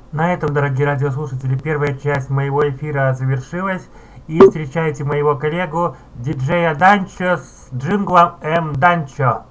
На этом, дорогие радиослушатели, первая часть моего эфира завершилась. И встречайте моего коллегу диджея Данчо с джинглом М. Данчо.